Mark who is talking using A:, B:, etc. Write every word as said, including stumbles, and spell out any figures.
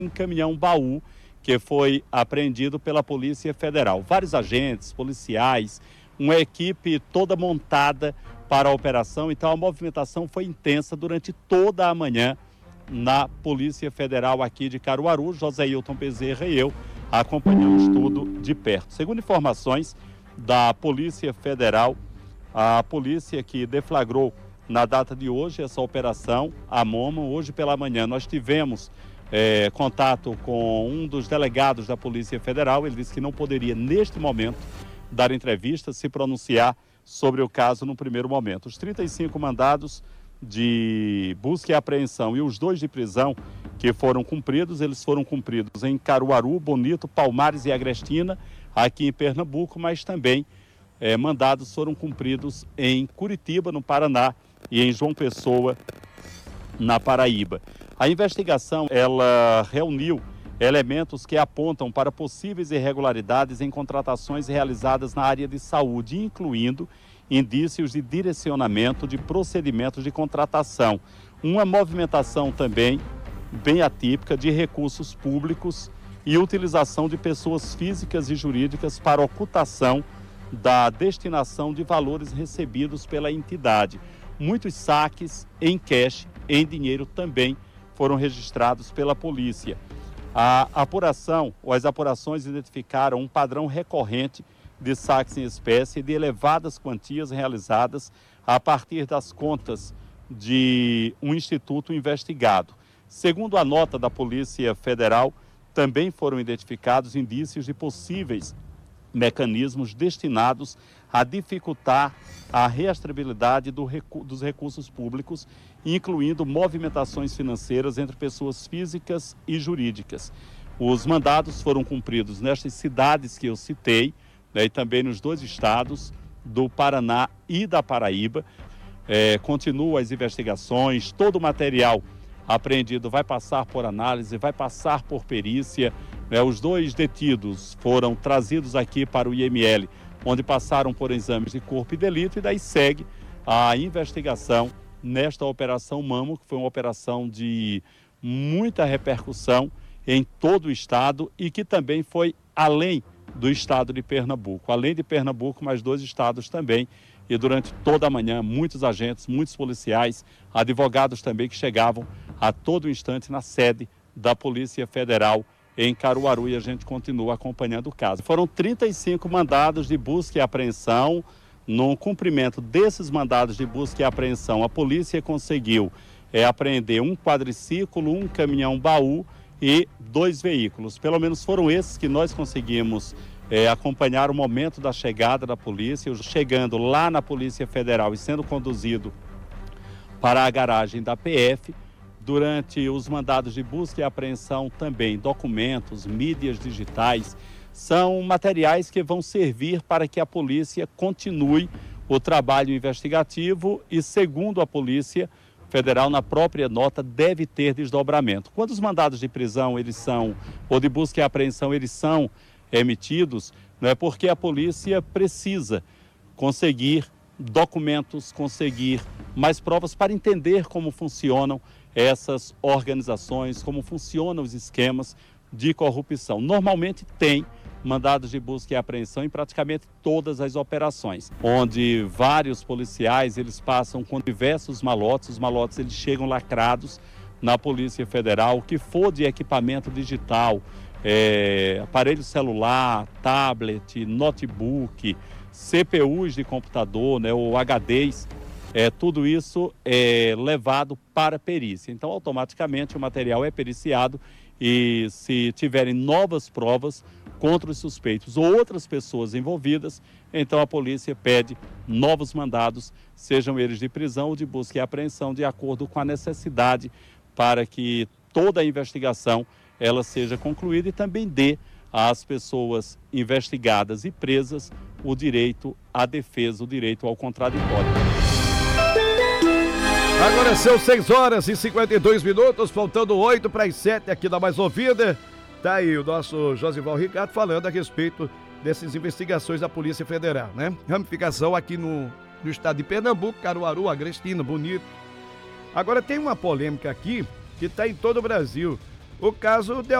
A: um caminhão-baú que foi apreendido pela Polícia Federal. Vários agentes, policiais, uma equipe toda montada para a operação. Então a movimentação foi intensa durante toda a manhã na Polícia Federal aqui de Caruaru. José Hilton Bezerra e eu acompanhamos tudo de perto. Segundo informações da Polícia Federal, a polícia que deflagrou na data de hoje essa operação, a MOMA, hoje pela manhã nós tivemos é, contato com um dos delegados da Polícia Federal. Ele disse que não poderia, neste momento, dar entrevista, se pronunciar sobre o caso no primeiro momento. Os trinta e cinco mandados de busca e apreensão e os dois de prisão que foram cumpridos, eles foram cumpridos em Caruaru, Bonito, Palmares e Agrestina, aqui em Pernambuco, mas também é, mandados foram cumpridos em Curitiba, no Paraná, e em João Pessoa, na Paraíba. A investigação, ela reuniu elementos que apontam para possíveis irregularidades em contratações realizadas na área de saúde, incluindo indícios de direcionamento de procedimentos de contratação. Uma movimentação também bem atípica de recursos públicos e utilização de pessoas físicas e jurídicas para ocultação da destinação de valores recebidos pela entidade. Muitos saques em cash, em dinheiro, também foram registrados pela polícia. A apuração, ou as apurações identificaram um padrão recorrente de saques em espécie e de elevadas quantias realizadas a partir das contas de um instituto investigado. Segundo a nota da Polícia Federal, também foram identificados indícios de possíveis mecanismos destinados a dificultar a rastreabilidade do recu- dos recursos públicos, incluindo movimentações financeiras entre pessoas físicas e jurídicas. Os mandados foram cumpridos nestas cidades que eu citei, né, e também nos dois estados do Paraná e da Paraíba. É, continuam as investigações, todo o material apreendido vai passar por análise, vai passar por perícia. Né, os dois detidos foram trazidos aqui para o I M L, onde passaram por exames de corpo e delito, e daí segue a investigação nesta Operação Mamo, que foi uma operação de muita repercussão em todo o estado e que também foi além do estado de Pernambuco. Além de Pernambuco, mais dois estados também. E durante toda a manhã, muitos agentes, muitos policiais, advogados também que chegavam a todo instante na sede da Polícia Federal em Caruaru, e a gente continua acompanhando o caso. Foram trinta e cinco mandados de busca e apreensão. No cumprimento desses mandados de busca e apreensão, a polícia conseguiu é, apreender um quadriciclo, um caminhão-baú e dois veículos. Pelo menos foram esses que nós conseguimos é, acompanhar o momento da chegada da polícia, chegando lá na Polícia Federal e sendo conduzido para a garagem da P F. Durante os mandados de busca e apreensão também, documentos, mídias digitais, são materiais que vão servir para que a polícia continue o trabalho investigativo e, segundo a Polícia Federal, na própria nota, deve ter desdobramento. Quando os mandados de prisão, eles são, ou de busca e apreensão, eles são emitidos, não é porque a polícia precisa conseguir documentos, conseguir mais provas para entender como funcionam essas organizações, como funcionam os esquemas de corrupção. Normalmente tem mandados de busca e apreensão em praticamente todas as operações, onde vários policiais, eles passam com diversos malotes, os malotes eles chegam lacrados na Polícia Federal, o que for de equipamento digital, é, aparelho celular, tablet, notebook, C P Us de computador, né, ou H Ds, é, tudo isso é levado para perícia. Então, automaticamente, o material é periciado e, se tiverem novas provas contra os suspeitos ou outras pessoas envolvidas, então a polícia pede novos mandados, sejam eles de prisão ou de busca e apreensão, de acordo com a necessidade, para que toda a investigação ela seja concluída e também dê às pessoas investigadas e presas o direito à defesa, o direito ao contraditório.
B: Agora são seis horas e cinquenta e dois minutos, faltando oito para as sete aqui da Mais Ouvida. Tá aí o nosso Josival Ricardo falando a respeito dessas investigações da Polícia Federal, né? Ramificação aqui no, no estado de Pernambuco, Caruaru, Agrestina, Bonito. Agora tem uma polêmica aqui que está em todo o Brasil. o caso